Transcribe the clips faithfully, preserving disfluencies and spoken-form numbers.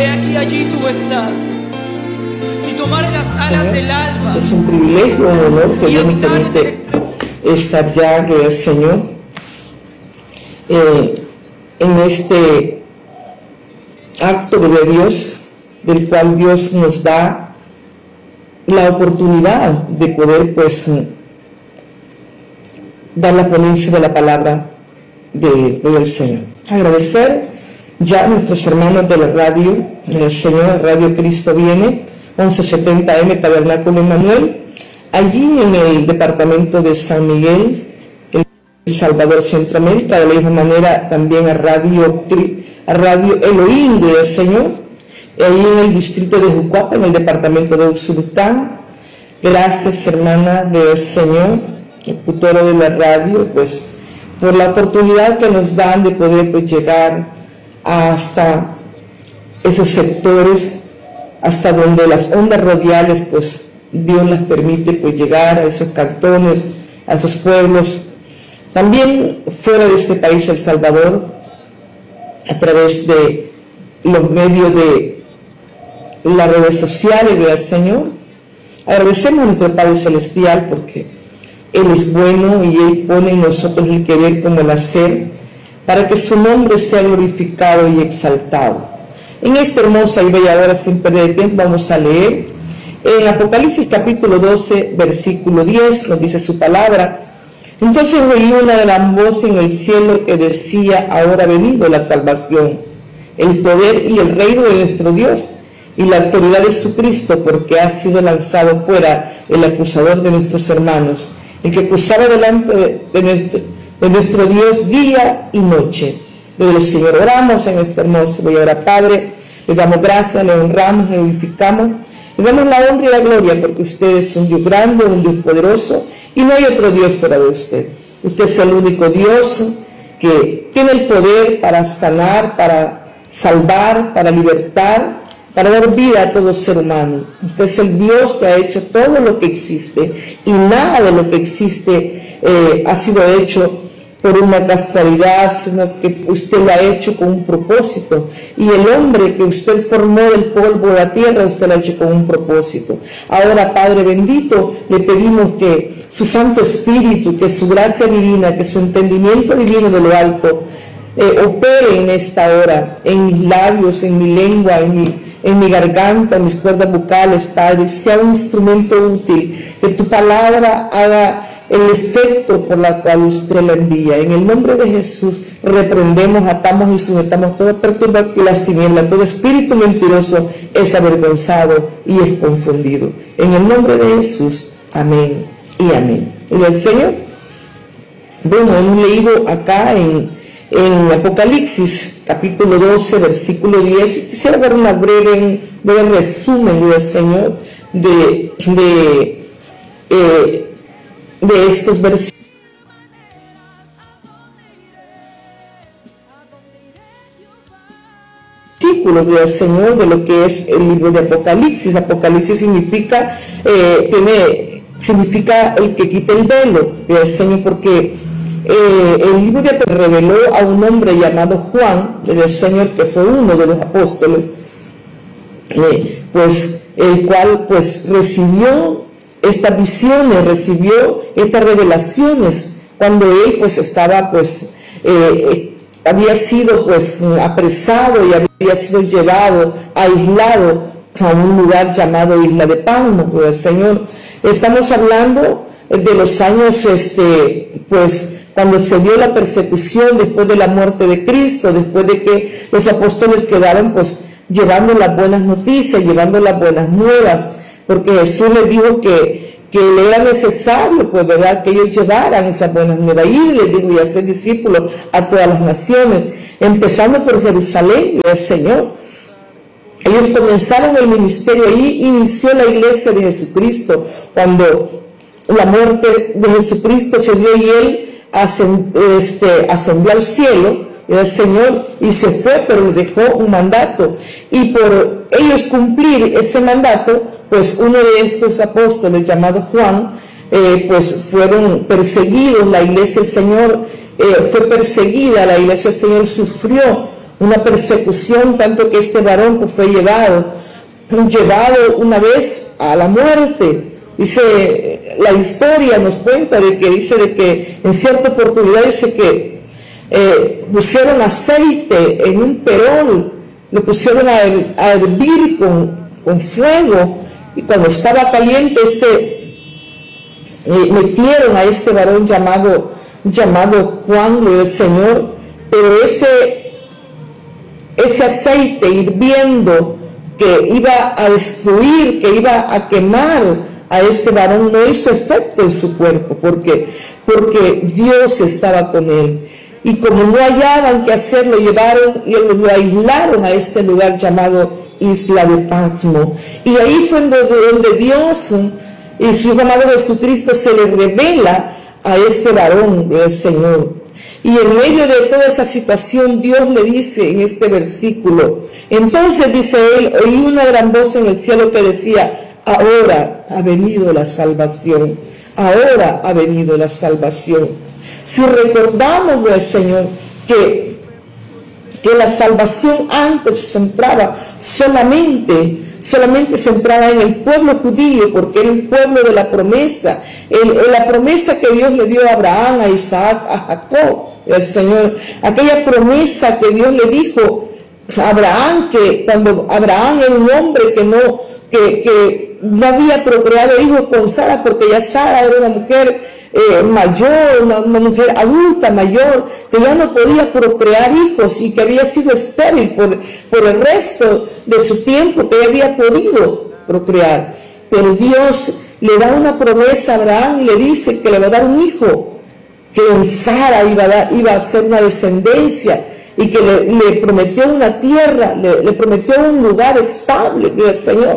he aquí allí tú estás. Si tomare las alas Señor, del alba es un privilegio, un honor que y Dios me habitar en el permite extremo estar ya, gloria al Señor, eh, en este acto de Dios, del cual Dios nos da la oportunidad de poder, pues, dar la ponencia de la palabra de gloria al Señor. Agradecer ya a nuestros hermanos de la radio, el Señor, Radio Cristo Viene, once setenta eme, Tabernáculo Emmanuel, allí en el departamento de San Miguel, El Salvador, Centroamérica. De la misma manera también a Radio, a Radio Elohim del Señor, ahí en el distrito de Jucuapa, en el departamento de Usulután. Gracias, hermana del Señor, locutora de la radio, pues por la oportunidad que nos dan de poder, pues, llegar hasta esos sectores, hasta donde las ondas radiales, pues Dios las permite, pues, llegar a esos cantones, a esos pueblos, también fuera de este país, El Salvador, a través de los medios de las redes sociales del Señor. Agradecemos a nuestro Padre Celestial porque Él es bueno y Él pone en nosotros el querer como el hacer para que su nombre sea glorificado y exaltado. En esta hermosa y bella hora, sin perder tiempo, vamos a leer en Apocalipsis capítulo doce, versículo diez, nos dice su palabra. Entonces oí una gran voz en el cielo que decía: ahora ha venido la salvación, el poder y el reino de nuestro Dios y la autoridad de su Cristo, porque ha sido lanzado fuera el acusador de nuestros hermanos, el que acusaba delante de, de, nuestro, de nuestro Dios día y noche. Luego, Señor, oramos en este hermoso y ahora, Padre, le damos gracias, le honramos, le glorificamos, le damos la honra y la gloria, porque usted es un Dios grande, un Dios poderoso, y no hay otro Dios fuera de usted. Usted es el único Dios que tiene el poder para sanar, para salvar, para libertar, para dar vida a todo ser humano. Usted es el Dios que ha hecho todo lo que existe, y nada de lo que existe eh, ha sido hecho por una casualidad, sino que usted lo ha hecho con un propósito. Y el hombre que usted formó del polvo de la tierra, usted lo ha hecho con un propósito. Ahora, Padre bendito, le pedimos que su Santo Espíritu, que su gracia divina, que su entendimiento divino de lo alto, eh, opere en esta hora, en mis labios, en mi lengua, en mi en mi garganta, en mis cuerdas vocales, Padre, sea un instrumento útil, que tu palabra haga el efecto por la cual usted la envía. En el nombre de Jesús reprendemos, atamos y sujetamos toda perturbación y las tinieblas. Todo espíritu mentiroso es avergonzado y es confundido. En el nombre de Jesús, amén y amén. Y el Señor, bueno, hemos leído acá en En Apocalipsis capítulo doce, versículo diez, y quisiera dar una breve, breve resumen del Señor de, de, eh, de estos versículos del Señor, de lo que es el libro de Apocalipsis. Apocalipsis significa, eh, tiene, significa el que quita el velo del Señor, porque Eh, el libro de Apocalipsis reveló a un hombre llamado Juan, del Señor, que fue uno de los apóstoles, eh, pues el cual pues recibió estas visiones, recibió estas revelaciones cuando él pues estaba pues eh, había sido pues apresado y había sido llevado, aislado a un lugar llamado Isla de Palma. Pues el Señor, estamos hablando de los años este pues cuando se dio la persecución después de la muerte de Cristo, después de que los apóstoles quedaron pues llevando las buenas noticias, llevando las buenas nuevas, porque Jesús les dijo que, que le era necesario, pues, ¿verdad?, que ellos llevaran esas buenas nuevas, y les dijo, y hacer discípulos a todas las naciones, empezando por Jerusalén, el Señor. Ellos comenzaron el ministerio, ahí inició la iglesia de Jesucristo, cuando la muerte de Jesucristo se dio y él Ascend, este, ascendió al cielo, el Señor, y se fue, pero le dejó un mandato, y por ellos cumplir ese mandato, pues uno de estos apóstoles llamado Juan, eh, pues fueron perseguidos. La iglesia del Señor eh, fue perseguida, la iglesia del Señor sufrió una persecución, tanto que este varón pues, fue llevado, llevado una vez a la muerte. Dice, la historia nos cuenta de que dice de que en cierta oportunidad dice que eh, pusieron aceite en un perol, lo pusieron a, a hervir con, con fuego, y cuando estaba caliente este eh, metieron a este varón llamado llamado Juan el Señor, pero ese ese aceite hirviendo que iba a destruir, que iba a quemar a este varón, no hizo efecto en su cuerpo, porque, porque Dios estaba con él. Y como no hallaban qué hacer, lo llevaron y lo aislaron a este lugar llamado Isla de Pasmo. Y ahí fue donde, donde Dios y su Hijo amado Jesucristo se le revela a este varón del Señor. Y en medio de toda esa situación, Dios le dice en este versículo, entonces dice él, oí una gran voz en el cielo que decía, ahora ha venido la salvación, ahora ha venido la salvación. Si recordamos, pues, Señor, que, que la salvación antes se centraba solamente, solamente se centraba en el pueblo judío, porque era el pueblo de la promesa, el, la promesa que Dios le dio a Abraham, a Isaac, a Jacob, el Señor, aquella promesa que Dios le dijo a Abraham, que cuando Abraham era un hombre que no, que, que no había procreado hijos con Sara, porque ya Sara era una mujer eh, mayor, una, una mujer adulta, mayor, que ya no podía procrear hijos y que había sido estéril por, por el resto de su tiempo, que había podido procrear. Pero Dios le da una promesa a Abraham y le dice que le va a dar un hijo, que en Sara iba a, dar, iba a ser una descendencia, y que le, le prometió una tierra, le, le prometió un lugar estable, del Señor.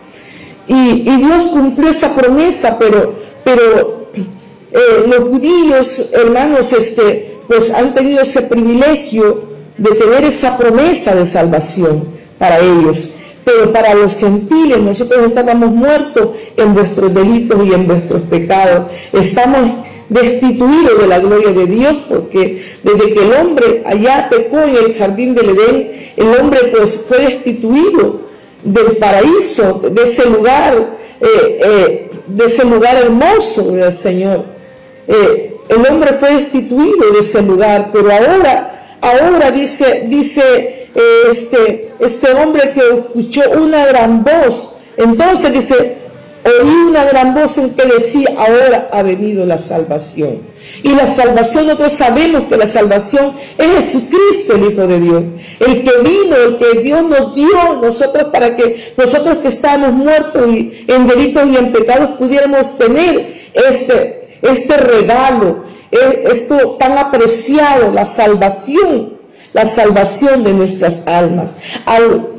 Y, y Dios cumplió esa promesa, pero, pero eh, los judíos, hermanos, este, pues han tenido ese privilegio de tener esa promesa de salvación para ellos. Pero para los gentiles, nosotros estábamos muertos en vuestros delitos y en vuestros pecados. Estamos destituido de la gloria de Dios, porque desde que el hombre allá pecó en el jardín del Edén, el hombre pues fue destituido del paraíso, de ese lugar, eh, eh, de ese lugar hermoso del Señor. Eh, el hombre fue destituido de ese lugar, pero ahora, ahora dice, dice eh, este, este hombre que escuchó una gran voz, entonces dice, oí una gran voz en que decía, ahora ha venido la salvación. Y la salvación, nosotros sabemos que la salvación es Jesucristo, el Hijo de Dios. El que vino, el que Dios nos dio nosotros para que nosotros que estábamos muertos y en delitos y en pecados pudiéramos tener este, este regalo, esto tan apreciado, la salvación, la salvación de nuestras almas. Al,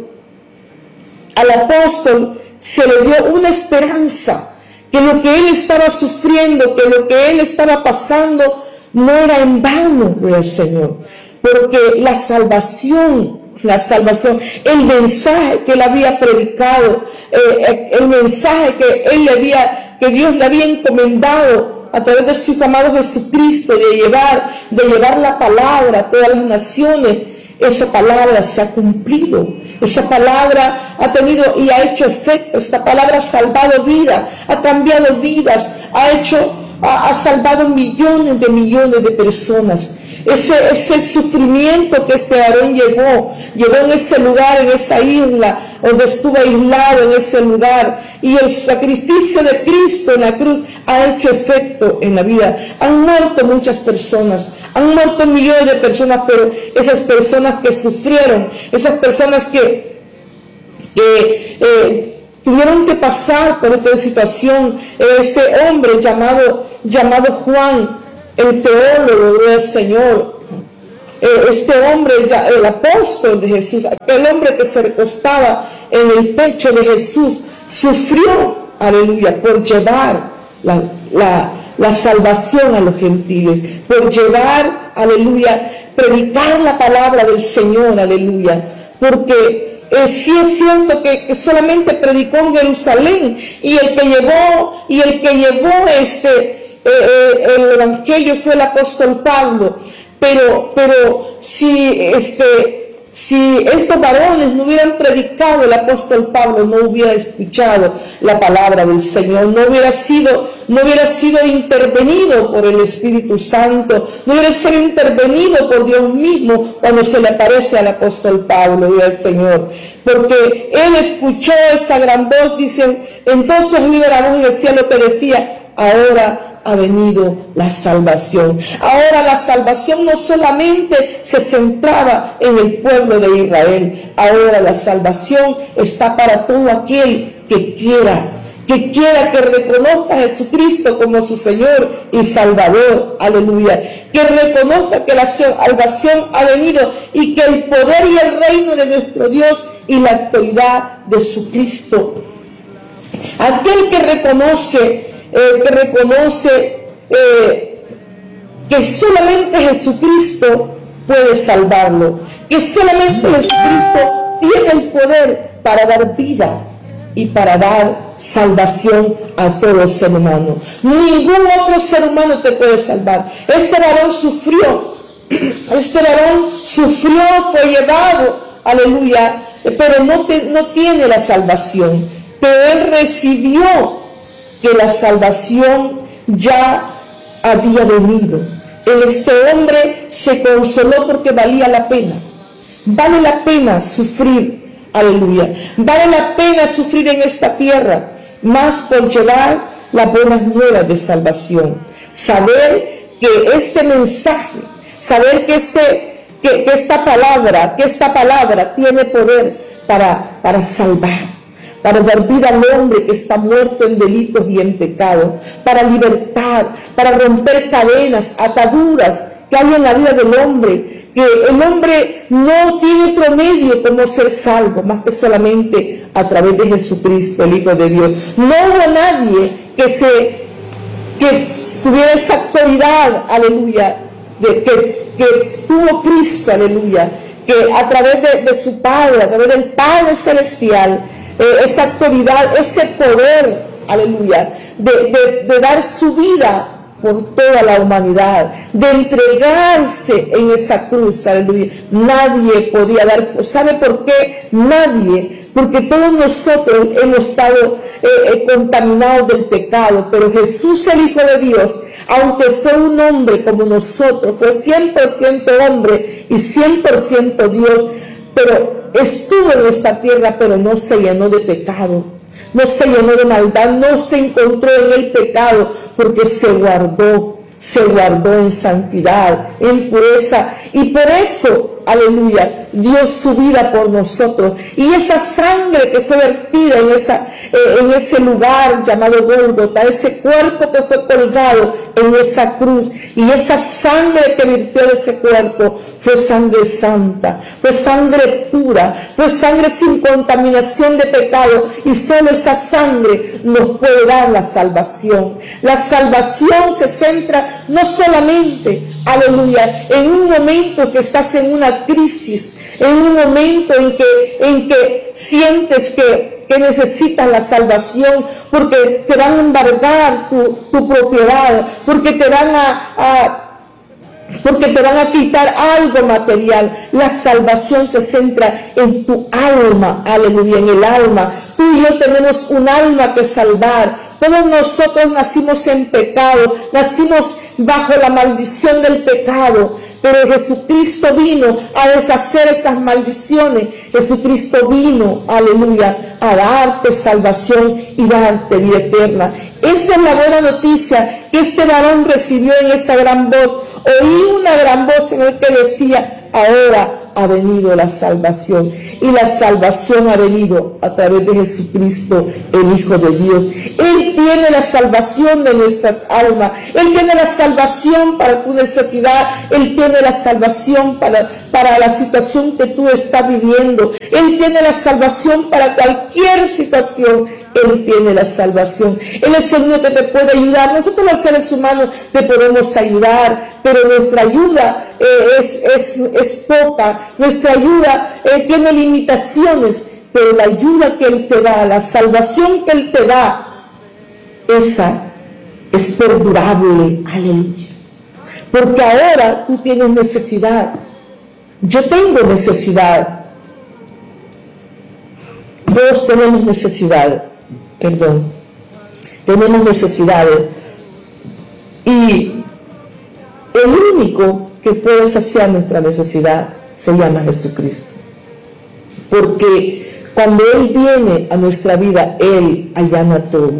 al apóstol se le dio una esperanza, que lo que él estaba sufriendo, que lo que él estaba pasando no era en vano, gloria al Señor, porque la salvación, la salvación, el mensaje que él había predicado, eh, el mensaje que él le había, que Dios le había encomendado a través de su Hijo amado Jesucristo, de llevar, de llevar la palabra a todas las naciones, esa palabra se ha cumplido. Esa palabra ha tenido y ha hecho efecto. Esta palabra ha salvado vidas, ha cambiado vidas, ha hecho, ha, ha salvado millones de millones de personas. Ese, ese sufrimiento que este varón llevó, llevó en ese lugar, en esa isla, donde estuvo aislado en ese lugar. Y el sacrificio de Cristo en la cruz ha hecho efecto en la vida. Han muerto muchas personas, han muerto millones de personas, pero esas personas que sufrieron, esas personas que, que eh, tuvieron que pasar por esta situación, este hombre llamado, llamado Juan, el teólogo del Señor, este hombre, el apóstol de Jesús, aquel hombre que se recostaba en el pecho de Jesús, sufrió, aleluya, por llevar la, la, la salvación a los gentiles, por llevar, aleluya, predicar la palabra del Señor, aleluya, porque Eh, sí es cierto que, que solamente predicó en Jerusalén, y el que llevó y el que llevó este eh, eh, el evangelio fue el apóstol Pablo, pero pero si este si estos varones no hubieran predicado, el apóstol Pablo no hubiera escuchado la palabra del Señor, no hubiera sido, no hubiera sido intervenido por el Espíritu Santo, no hubiera sido intervenido por Dios mismo cuando se le aparece al apóstol Pablo y al Señor, porque él escuchó esa gran voz, dice, entonces oí la voz del cielo que decía, ahora ha venido la salvación. Ahora la salvación no solamente se centraba en el pueblo de Israel, ahora la salvación está para todo aquel que quiera, que quiera, que reconozca a Jesucristo como su Señor y Salvador, aleluya, que reconozca que la salvación ha venido y que el poder y el reino de nuestro Dios y la autoridad de su Cristo. Aquel que reconoce Eh, que reconoce eh, que solamente Jesucristo puede salvarlo, que solamente Jesucristo tiene el poder para dar vida y para dar salvación a todo ser humano. Ningún otro ser humano te puede salvar. Este varón sufrió, este varón sufrió, fue llevado, aleluya, pero no, te, no tiene la salvación, pero él recibió que la salvación ya había venido. En este hombre se consoló porque valía la pena. Vale la pena sufrir, aleluya. Vale la pena sufrir en esta tierra, más por llevar las buenas nuevas de salvación. Saber que este mensaje, saber que, este, que, que esta palabra, que esta palabra tiene poder para, para salvar, para dar vida al hombre que está muerto en delitos y en pecado, para libertad, para romper cadenas, ataduras que hay en la vida del hombre, que el hombre no tiene otro medio como ser salvo, más que solamente a través de Jesucristo, el Hijo de Dios. No hubo nadie que se que tuviera esa autoridad, aleluya, de, que, que tuvo Cristo, aleluya, que a través de, de su Padre, a través del Padre Celestial, Eh, esa autoridad, ese poder, aleluya, de, de, de dar su vida por toda la humanidad, de entregarse en esa cruz, aleluya. Nadie podía dar, ¿sabe por qué? Nadie, porque todos nosotros hemos estado eh, eh, contaminados del pecado, pero Jesús, el Hijo de Dios, aunque fue un hombre como nosotros, fue cien por ciento hombre y cien por ciento Dios, pero estuvo en esta tierra, pero no se llenó de pecado, no se llenó de maldad, no se encontró en el pecado, porque se guardó, se guardó en santidad, en pureza, y por eso, aleluya, dio su vida por nosotros, y esa sangre que fue vertida en, esa, eh, en ese lugar llamado Gólgota, ese cuerpo que fue colgado en esa cruz, y esa sangre que virtió de ese cuerpo fue sangre santa, fue sangre pura, fue sangre sin contaminación de pecado, y solo esa sangre nos puede dar la salvación. La salvación se centra no solamente, aleluya, en un momento que estás en una crisis, en un momento en que, en que sientes que, que necesitas la salvación, porque te van a embargar tu, tu propiedad, porque te van a, a porque te van a quitar algo material. La salvación se centra en tu alma, aleluya, en el alma. Tú y yo tenemos un alma que salvar. Todos nosotros nacimos en pecado, nacimos bajo la maldición del pecado, pero Jesucristo vino a deshacer esas maldiciones. Jesucristo vino, aleluya, a darte salvación y darte vida eterna. Esa es la buena noticia que este varón recibió en esa gran voz. Oí una gran voz en el que decía, ahora ha venido la salvación. Y la salvación ha venido a través de Jesucristo, el Hijo de Dios. Él tiene la salvación de nuestras almas. Él tiene la salvación para tu necesidad. Él tiene la salvación para, para la situación que tú estás viviendo. Él tiene la salvación para cualquier situación. Él tiene la salvación. Él es el único que te puede ayudar. Nosotros los seres humanos te podemos ayudar, pero nuestra ayuda eh, es, es, es poca. Nuestra ayuda eh, tiene limitaciones, pero la ayuda que Él te da, la salvación que Él te da, esa es perdurable. Aleluya. Porque ahora tú tienes necesidad. Yo tengo necesidad. Todos tenemos necesidad. Perdón. Tenemos necesidades. Y el único que puede saciar nuestra necesidad se llama Jesucristo. Porque cuando Él viene a nuestra vida, Él allana todo.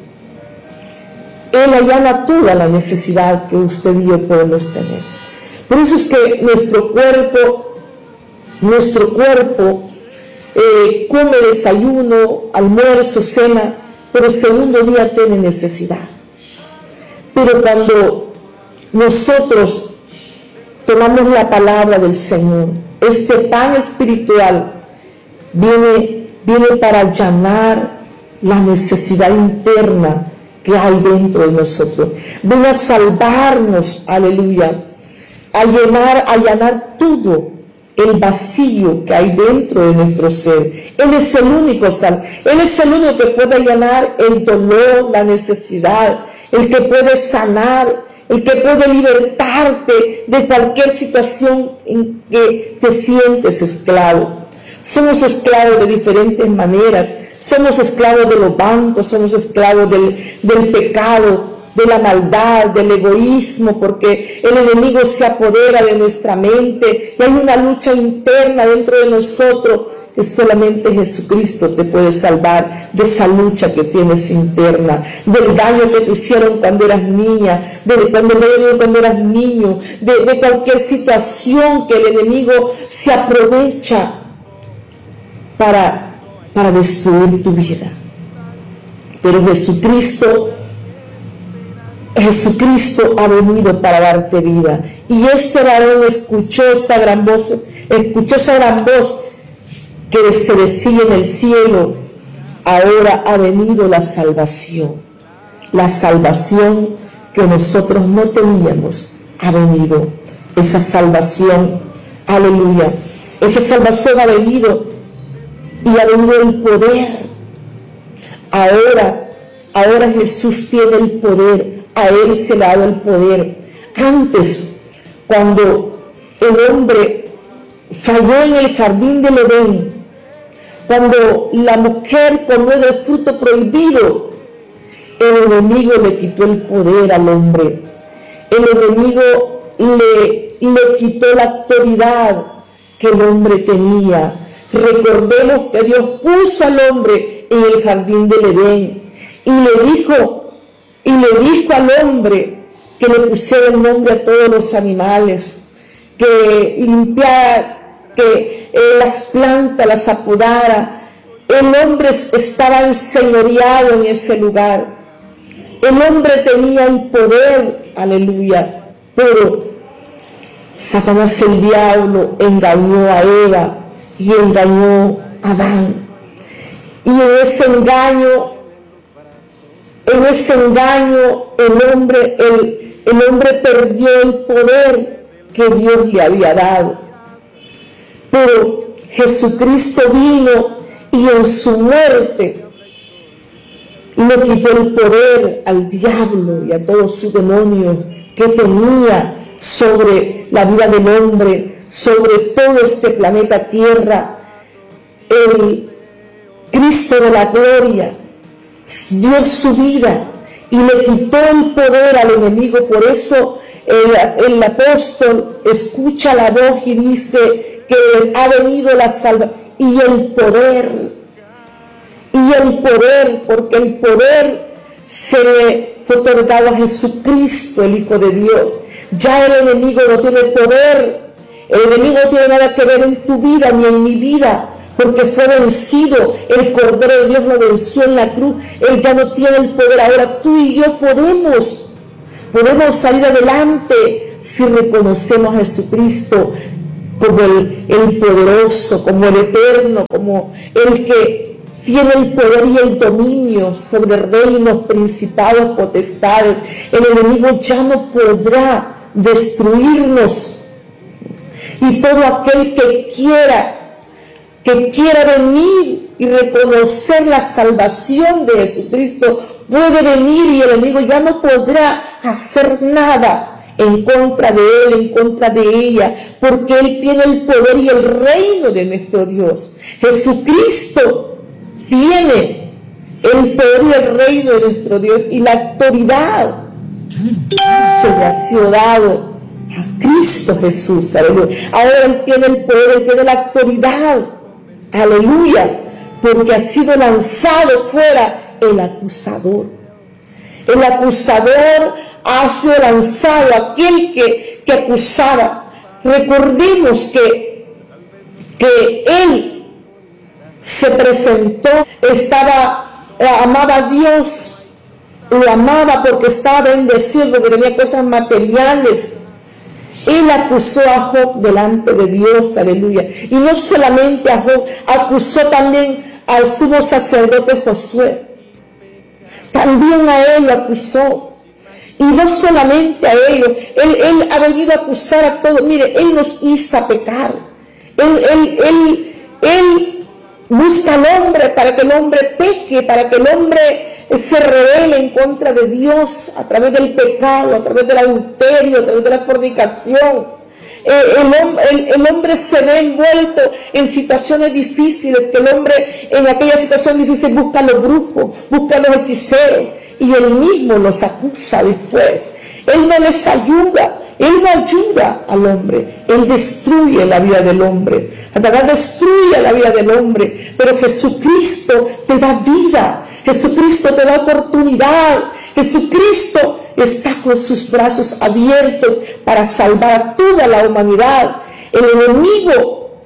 Él allana toda la necesidad que usted y yo podemos tener. Por eso es que nuestro cuerpo, nuestro cuerpo eh, come desayuno, almuerzo, cena, pero el segundo día tiene necesidad. Pero cuando nosotros tomamos la palabra del Señor, este pan espiritual viene, viene para allanar la necesidad interna que hay dentro de nosotros. Viene a salvarnos, aleluya, a llenar, a allanar todo el vacío que hay dentro de nuestro ser. Él es el único sal, Él es el único que puede allanar el dolor, la necesidad, el que puede sanar, el que puede libertarte de cualquier situación en que te sientes esclavo. Somos esclavos de diferentes maneras. Somos esclavos de los bancos, somos esclavos del, del pecado, de la maldad, del egoísmo, porque el enemigo se apodera de nuestra mente y hay una lucha interna dentro de nosotros que solamente Jesucristo te puede salvar de esa lucha que tienes interna, del daño que te hicieron cuando eras niña, de cuando, cuando eras niño, de, de cualquier situación que el enemigo se aprovecha para, para destruir tu vida. Pero Jesucristo Jesucristo ha venido para darte vida. Y este varón escuchó esa gran voz, escuchó esa gran voz que se decía en el cielo: ahora ha venido la salvación. La salvación que nosotros no teníamos ha venido. Esa salvación, aleluya. Esa salvación ha venido y ha venido el poder. Ahora, ahora Jesús tiene el poder. A Él se le ha dado el poder. Antes, cuando el hombre falló en el jardín del Edén, cuando la mujer comió del fruto prohibido, el enemigo le quitó el poder al hombre. El enemigo le, le quitó la autoridad que el hombre tenía. Recordemos que Dios puso al hombre en el jardín del Edén y le dijo, Y le dijo al hombre que le pusiera el nombre a todos los animales, que limpiara, que eh, las plantas las apodara. El hombre estaba enseñoreado en ese lugar. El hombre tenía el poder, aleluya. Pero Satanás, el diablo, engañó a Eva y engañó a Adán. Y en ese engaño En ese engaño el hombre, el, el hombre perdió el poder que Dios le había dado. Pero Jesucristo vino y en su muerte le quitó el poder al diablo y a todos sus demonios que tenía sobre la vida del hombre, sobre todo este planeta Tierra. El Cristo de la gloria dio su vida y le quitó el poder al enemigo. Por eso el, el apóstol escucha la voz y dice que ha venido la salvación y el poder, y el poder, porque el poder se le fue otorgado a Jesucristo, el Hijo de Dios. Ya el enemigo no tiene poder, el enemigo no tiene nada que ver en tu vida ni en mi vida, porque fue vencido. El Cordero de Dios lo venció en la cruz. Él ya no tiene el poder. Ahora tú y yo podemos, podemos salir adelante si reconocemos a Jesucristo como el, el poderoso, como el eterno, como el que tiene el poder y el dominio sobre reinos, principados, potestades. El enemigo ya no podrá destruirnos. Y todo aquel que quiera que quiera venir y reconocer la salvación de Jesucristo, puede venir y el enemigo ya no podrá hacer nada en contra de él, en contra de ella, porque él tiene el poder y el reino de nuestro Dios. Jesucristo tiene el poder y el reino de nuestro Dios, y la autoridad se le ha sido dado a Cristo Jesús, aleluya. Ahora él tiene el poder, él tiene la autoridad, aleluya, porque ha sido lanzado fuera el acusador. El acusador ha sido lanzado, aquel que, que acusaba. Recordemos que, que él se presentó, estaba, amaba a Dios, lo amaba porque estaba bendecido, porque tenía cosas materiales. Él acusó a Job delante de Dios, aleluya. Y no solamente a Job, acusó también al sumo sacerdote Josué. También a él lo acusó. Y no solamente a ellos, él, él ha venido a acusar a todos. Mire, él nos insta a pecar. Él, él, él, él busca al hombre para que el hombre peque, para que el hombre se revele en contra de Dios a través del pecado, a través del adulterio, a través de la fornicación. Eh, el, el, el hombre se ve envuelto en situaciones difíciles, que el hombre en aquella situación difícil busca a los brujos, busca a los hechiceros, y él mismo los acusa después. Él no les ayuda, él no ayuda al hombre, él destruye la vida del hombre. Satanás destruye la vida del hombre, pero Jesucristo te da vida, Jesucristo te da oportunidad, Jesucristo está con sus brazos abiertos para salvar a toda la humanidad. El enemigo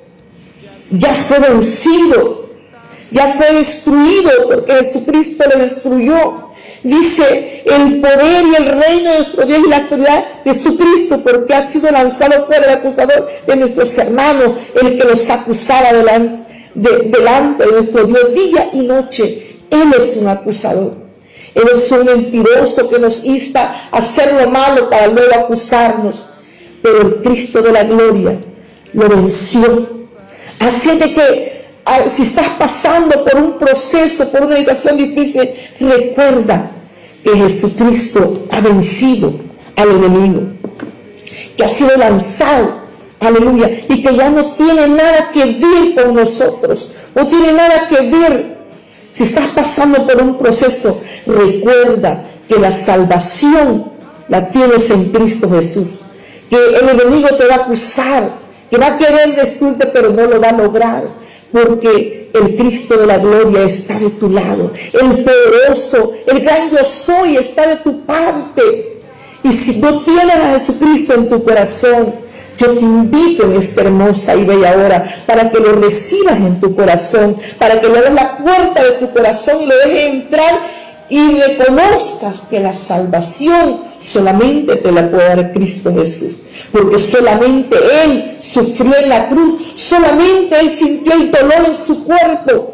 ya fue vencido, ya fue destruido, porque Jesucristo lo destruyó. Dice, el poder y el reino de nuestro Dios y la autoridad de Jesucristo, porque ha sido lanzado fuera el acusador de nuestros hermanos, el que los acusaba delante de, delante de nuestro Dios día y noche. Él es un acusador. Él es un mentiroso que nos insta a hacer lo malo para luego acusarnos. Pero el Cristo de la gloria lo venció. Así de que si estás pasando por un proceso, por una situación difícil, recuerda que Jesucristo ha vencido al enemigo, que ha sido lanzado, aleluya, y que ya no tiene nada que ver con nosotros, no tiene nada que ver. Si estás pasando por un proceso, recuerda que la salvación la tienes en Cristo Jesús, que el enemigo te va a acusar, que va a querer destruirte, pero no lo va a lograr, porque el Cristo de la gloria está de tu lado, el poderoso, el gran yo soy está de tu parte. Y si no tienes a Jesucristo en tu corazón, yo te invito en esta hermosa y bella hora para que lo recibas en tu corazón, para que le des la puerta de tu corazón y lo dejes entrar y reconozcas que la salvación solamente te la puede dar Cristo Jesús, porque solamente Él sufrió en la cruz, solamente Él sintió el dolor en su cuerpo,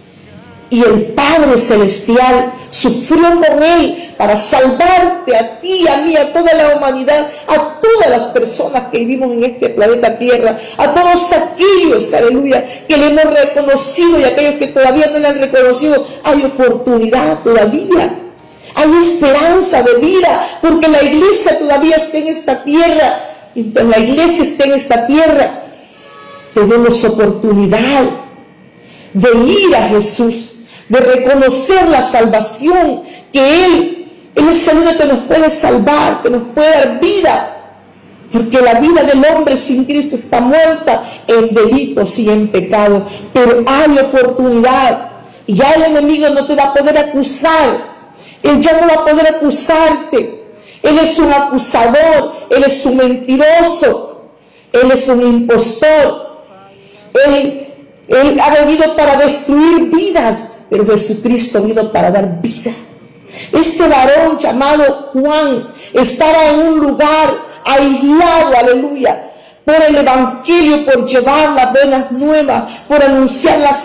y el Padre Celestial sufrió con Él para salvarte a ti, a mí, a toda la humanidad, a todas las personas que vivimos en este planeta Tierra, a todos aquellos, aleluya, que le hemos reconocido y aquellos que todavía no le han reconocido. Hay oportunidad todavía, hay esperanza de vida, porque la iglesia todavía está en esta tierra. Mientras la iglesia está en esta tierra, tenemos oportunidad de ir a Jesús, de reconocer la salvación, que Él, Él es el único que nos puede salvar, que nos puede dar vida, porque la vida del hombre sin Cristo está muerta en delitos y en pecado. Pero hay oportunidad, y ya el enemigo no te va a poder acusar, Él ya no va a poder acusarte. Él es un acusador, Él es un mentiroso, Él es un impostor, Él, Él ha venido para destruir vidas, pero Jesucristo vino para dar vida. Este varón llamado Juan estaba en un lugar aislado, aleluya, por el evangelio, por llevar las buenas nuevas, por anunciar la